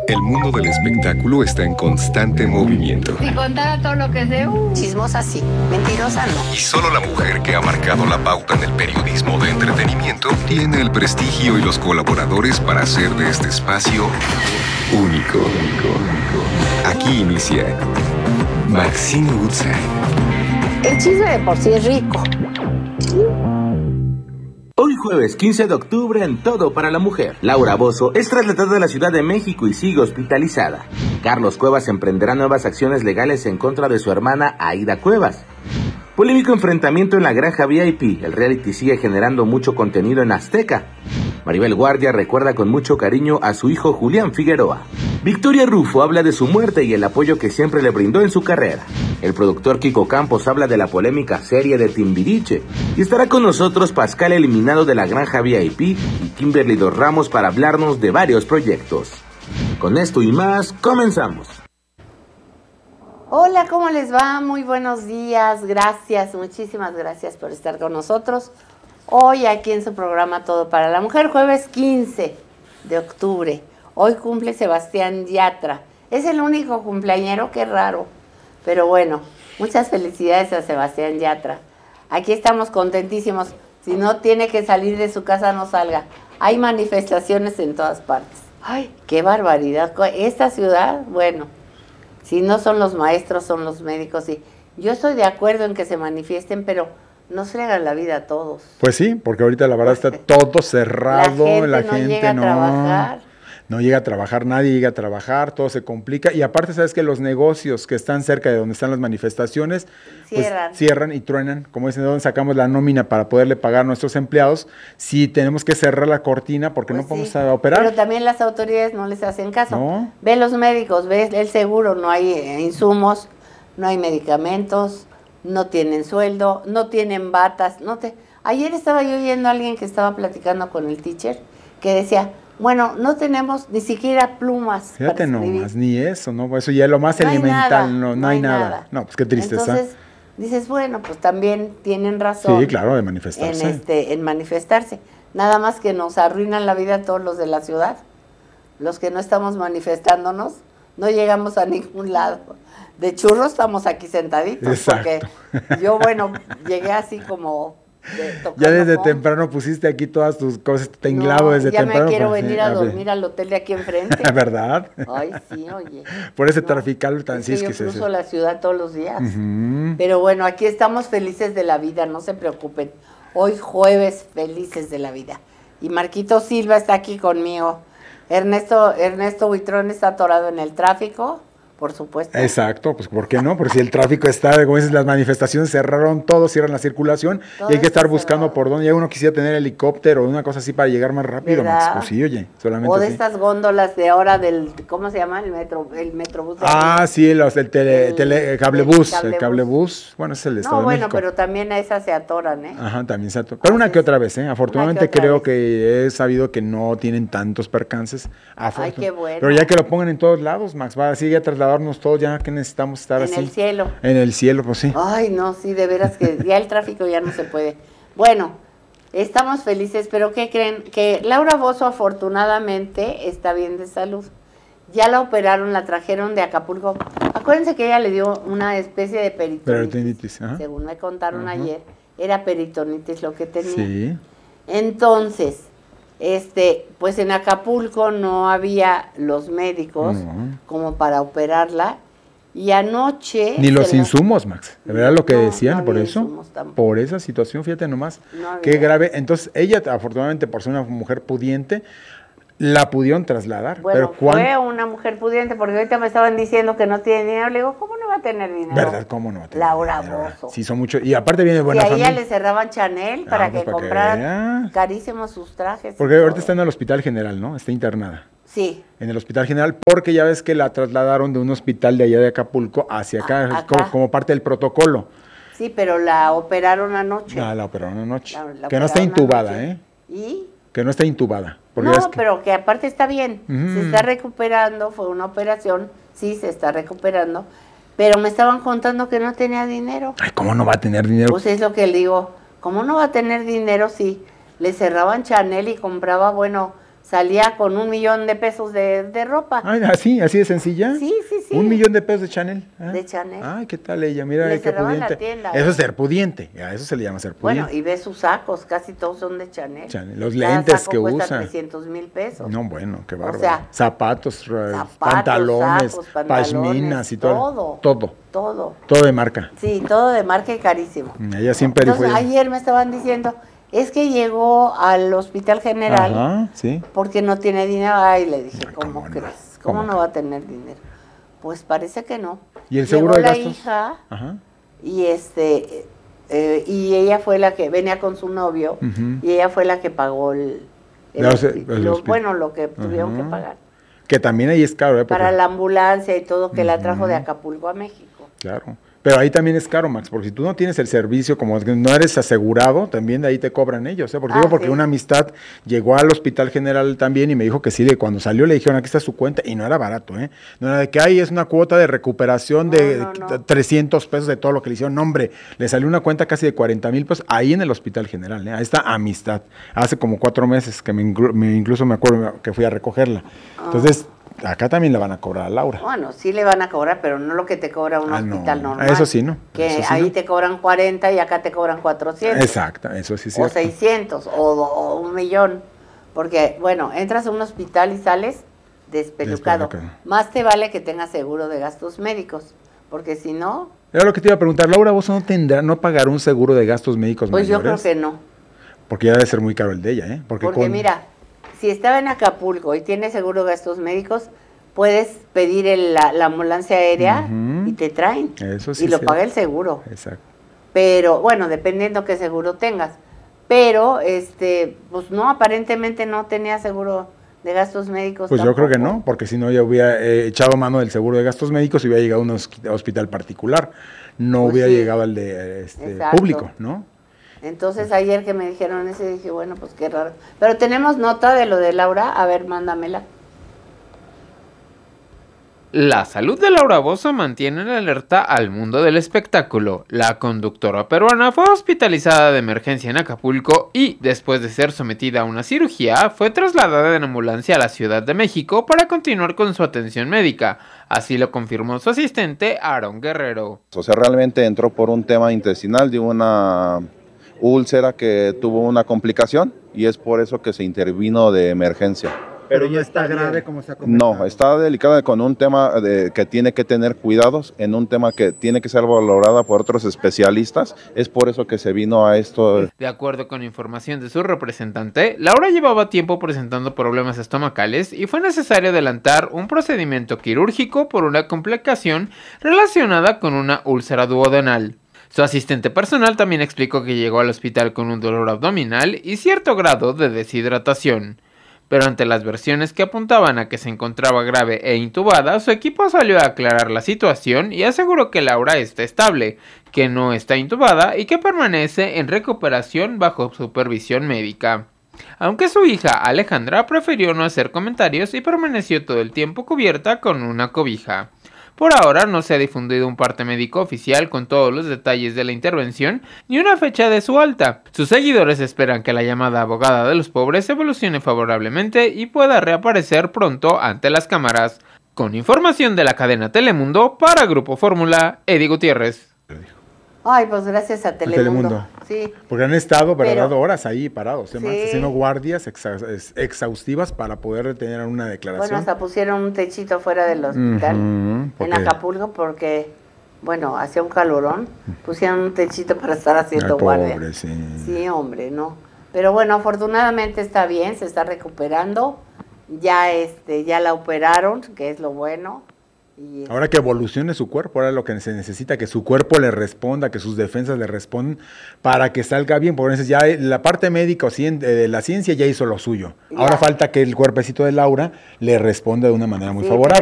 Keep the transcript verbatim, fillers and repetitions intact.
El mundo del espectáculo está en constante movimiento. Si contara todo lo que sé, uh. Chismosa sí, mentirosa no. Y solo la mujer que ha marcado la pauta en el periodismo de entretenimiento tiene el prestigio y los colaboradores para hacer de este espacio único. Aquí inicia Maxine Woodside. El chisme de por sí es rico. Hoy jueves quince de octubre en Todo para la Mujer. Laura Bozzo es trasladada a la Ciudad de México y sigue hospitalizada. Carlos Cuevas emprenderá nuevas acciones legales en contra de su hermana Aida Cuevas. Polémico enfrentamiento en la Granja V I P. El reality sigue generando mucho contenido en Azteca. Maribel Guardia recuerda con mucho cariño a su hijo Julián Figueroa. Victoria Rufo habla de su muerte y el apoyo que siempre le brindó en su carrera. El productor Kiko Campos habla de la polémica serie de Timbiriche. Y estará con nosotros Pascal eliminado de la Granja V I P y Kimberly Dos Ramos para hablarnos de varios proyectos. Con esto y más, comenzamos. Hola, ¿cómo les va? Muy buenos días, gracias, muchísimas gracias por estar con nosotros. Hoy aquí en su programa Todo para la Mujer, jueves quince de octubre. Hoy cumple Sebastián Yatra. Es el único cumpleañero, qué raro. Pero bueno, muchas felicidades a Sebastián Yatra. Aquí estamos contentísimos. Si no tiene que salir de su casa, no salga. Hay manifestaciones en todas partes. ¡Ay, qué barbaridad! Esta ciudad, bueno, si no son los maestros, son los médicos. Y yo estoy de acuerdo en que se manifiesten, pero no fregan la vida a todos. Pues sí, porque ahorita la verdad está todo cerrado. La gente la no gente llega a no, trabajar. No llega a trabajar, nadie llega a trabajar, todo se complica. Y aparte, sabes que los negocios que están cerca de donde están las manifestaciones, cierran, pues, cierran y truenan. Como dicen, ¿de dónde sacamos la nómina para poderle pagar a nuestros empleados? Si tenemos que cerrar la cortina porque pues no podemos sí, operar. Pero también las autoridades no les hacen caso. ¿No? Ve los médicos, ve el seguro, no hay insumos, no hay medicamentos, no tienen sueldo, no tienen batas. No te... Ayer estaba yo oyendo a alguien que estaba platicando con el teacher que decía, bueno, no tenemos ni siquiera plumas. Fíjate para nomás, ni eso, ¿no? Eso ya es lo más no elemental, nada, no, no, no hay hay nada. nada. No, pues qué tristeza. Entonces, dices, bueno, pues también tienen razón. Sí, claro, de manifestarse. En, este, en manifestarse. Nada más que nos arruinan la vida a todos los de la ciudad. Los que no estamos manifestándonos, no llegamos a ningún lado. De churro estamos aquí sentaditos. Exacto. Porque yo, bueno, llegué así como... De, ya desde home. temprano pusiste aquí todas tus cosas, tinglado no, desde ya temprano. Ya me quiero pues, venir sí, a a dormir al hotel de aquí enfrente. ¿Verdad? Ay, sí, oye. Por ese no, trafical tan es que yo cruzo ese. la ciudad todos los días. Uh-huh. Pero bueno, aquí estamos felices de la vida, no se preocupen. Hoy jueves felices de la vida. Y Marquito Silva está aquí conmigo. Ernesto, Ernesto Buitrón está atorado en el tráfico. Por supuesto. Exacto, pues ¿por qué no? Porque si el tráfico está, como dices, las manifestaciones cerraron todo, cierran la circulación todo y hay que estar buscando cerrado. Por dónde. Ya uno quisiera tener helicóptero o una cosa así para llegar más rápido, Max. Pues sí, oye, solamente o de así. Estas góndolas de ahora del, ¿cómo se llama? El metro, el metrobús. Ah, el, sí, los, el, tele, el, tele, el cablebús, el el cablebús. Bueno, es el Estado No, bueno, de México. pero también a esas se atoran, ¿eh? Ajá, también se atoran. Pero una que otra vez, ¿eh? Afortunadamente que creo vez. que he sabido que no tienen tantos percances. Ay, qué bueno. Pero ya que lo pongan en todos lados, Max, va así a trasladarnos todos ya que necesitamos estar en así. En el cielo. En el cielo, pues sí. Ay, no, sí, de veras que ya el tráfico ya no se puede. Bueno, estamos felices, pero ¿qué creen? Que Laura Bozzo afortunadamente está bien de salud. Ya la operaron, la trajeron de Acapulco. Acuérdense que ella le dio una especie de peritonitis. Peritonitis, ajá. Según me contaron Ajá. ayer, era peritonitis lo que tenía. Sí. Entonces, este, pues en Acapulco no había los médicos no. como para operarla. Y anoche... Ni los la... insumos, Max. ¿De verdad lo que no, decían? No por eso. Por esa situación, fíjate nomás. No qué grave. Entonces, ella, afortunadamente, por ser una mujer pudiente, la pudieron trasladar. Bueno, pero ¿cuán... fue una mujer pudiente, porque ahorita me estaban diciendo que no tiene dinero. Le digo, ¿cómo no va a tener dinero? ¿Verdad? ¿Cómo no va a tener Laura dinero? Bozzo. Sí, son muchos. Y aparte viene de buena y a familia. ella le cerraban Chanel para ah, pues que para compraran que carísimos sus trajes. Porque ahorita está en el Hospital General, ¿no? Está internada. Sí. En el Hospital General, porque ya ves que la trasladaron de un hospital de allá de Acapulco hacia acá, A- acá. Como, como parte del protocolo. Sí, pero la operaron anoche. Ah, la operaron anoche. La- la que no está operaron intubada, anoche. ¿eh? ¿Y? Que no está intubada. Porque No, ya ves que... pero que aparte está bien. Ujú. Se está recuperando, fue una operación, sí, se está recuperando. Pero me estaban contando que no tenía dinero. Ay, ¿cómo no va a tener dinero? Pues es lo que le digo, ¿cómo no va a tener dinero si le cerraban Chanel y compraba, bueno, salía con un millón de pesos de, de ropa. Ay, así, así de sencilla. Sí, sí, sí. Un millón de pesos de Chanel. ¿Ah? De Chanel. Ay, ¿qué tal ella? Mira, Le qué cerraban la pudiente. tienda, Eso ¿eh? es ser pudiente. A eso se le llama ser pudiente. Bueno, y ve sus sacos, casi todos son de Chanel. Chanel, los Cada lentes saco que cuesta usa. trescientos mil pesos. No, bueno, qué bárbaro. sea, zapatos, ra- Zapatos, pantalones, sacos, pantalones, pashminas y todo. todo. Todo. Todo. Todo de marca. Sí, todo de marca y carísimo. Ella siempre Entonces, fue. ayer me estaban diciendo, es que llegó al Hospital General Ajá, sí. porque no tiene dinero. Ay, le dije, Ay, ¿cómo, ¿cómo no? crees? ¿Cómo, ¿Cómo no va a tener dinero? Pues parece que no. ¿Y el seguro Llegó de la gastos? hija Ajá. y este eh, y ella fue la que venía con su novio Ujú. y ella fue la que pagó el, el No, hospi- se- el lo- hospital. bueno, lo que tuvieron Ajá. que pagar Que también ahí es caro, ¿eh? Porque- para la ambulancia y todo que la trajo Ujú. de Acapulco a México. Claro. Pero ahí también es caro, Max, porque si tú no tienes el servicio, como que no eres asegurado, también de ahí te cobran ellos, ¿eh? Porque Ah, digo, porque sí. una amistad llegó al Hospital General también y me dijo que sí, de cuando salió le dijeron, aquí está su cuenta, y no era barato, ¿eh? No era de que ahí es una cuota de recuperación de No, no, no. trescientos pesos de todo lo que le hicieron. No, hombre, le salió una cuenta casi de cuarenta mil pesos ahí en el Hospital General, ¿eh? Ahí está amistad. Hace como cuatro meses que me, inclu- me- incluso me acuerdo que fui a recogerla. Entonces, acá también le van a cobrar a Laura. Bueno, sí le van a cobrar, pero no lo que te cobra un Ah, no. hospital normal. Eso sí, no. Que Eso sí, ahí no. te cobran cuarenta y acá te cobran cuatrocientos. Exacto, eso sí es O cierto. seiscientos, o, do- o un millón. Porque, bueno, entras a un hospital y sales despelucado. Despelucado. Más te vale que tengas seguro de gastos médicos. Porque si no, Era lo que te iba a preguntar, Laura, ¿vos no tendrá, no pagar un seguro de gastos médicos pues yo mayores? creo que no. Porque ya debe ser muy caro el de ella, ¿eh? Porque, Porque con- mira, si estaba en Acapulco y tiene seguro de gastos médicos, puedes pedir el- la, la ambulancia aérea Ujú. y te traen. Eso sí y lo es paga cierto. el seguro. Exacto. Pero, bueno, dependiendo qué seguro tengas. Pero, este, pues no, aparentemente no tenía seguro de gastos médicos. Pues yo creo que tampoco. no, porque si no ya hubiera eh, echado mano del seguro de gastos médicos y hubiera llegado a un hosqui- hospital particular. No Pues hubiera sí. llegado al de eh, este, Exacto. público, ¿no? Entonces ayer que me dijeron eso, dije, bueno, pues qué raro. Pero tenemos nota de lo de Laura. A ver, mándamela. La salud de Laura Bozzo mantiene en alerta al mundo del espectáculo. La conductora peruana fue hospitalizada de emergencia en Acapulco y, después de ser sometida a una cirugía, fue trasladada en ambulancia a la Ciudad de México para continuar con su atención médica. Así lo confirmó su asistente, Aaron Guerrero. O sea, realmente entró por un tema intestinal de una úlcera que tuvo una complicación y es por eso que se intervino de emergencia. Pero ya está grave como se ha comentado. No, está delicada con un tema de, que tiene que tener cuidados, en un tema que tiene que ser valorada por otros especialistas. Es por eso que se vino a esto. De acuerdo con información de su representante, Laura llevaba tiempo presentando problemas estomacales y fue necesario adelantar un procedimiento quirúrgico por una complicación relacionada con una úlcera duodenal. Su asistente personal también explicó que llegó al hospital con un dolor abdominal y cierto grado de deshidratación. Pero ante las versiones que apuntaban a que se encontraba grave e intubada, su equipo salió a aclarar la situación y aseguró que Laura está estable, que no está intubada y que permanece en recuperación bajo supervisión médica. Aunque su hija Alejandra prefirió no hacer comentarios y permaneció todo el tiempo cubierta con una cobija. Por ahora no se ha difundido un parte médico oficial con todos los detalles de la intervención ni una fecha de su alta. Sus seguidores esperan que la llamada abogada de los pobres evolucione favorablemente y pueda reaparecer pronto ante las cámaras. Con información de la cadena Telemundo, para Grupo Fórmula, Eddie Gutiérrez. Ay, pues gracias a Telemundo. Telemundo. Sí. Porque han estado, pero, Pero- dado horas ahí parados, ¿eh, Max? Sí. Haciendo guardias exa- es- exhaustivas para poder tener una declaración. Bueno, hasta pusieron un techito fuera del hospital Ujú, en porque- Acapulco porque, bueno, hacía un calorón. Pusieron un techito para estar haciendo Ay, guardia. pobre, sí. Sí, hombre, no. Pero bueno, afortunadamente está bien, se está recuperando. Ya este, ya la operaron, que es lo bueno. Y Ahora que evolucione su cuerpo, ahora lo que se necesita, que su cuerpo le responda, que sus defensas le respondan para que salga bien, porque entonces ya la parte médica o cien- de la ciencia ya hizo lo suyo. Ya. Ahora falta que el cuerpecito de Laura le responda de una manera muy sí, favorable.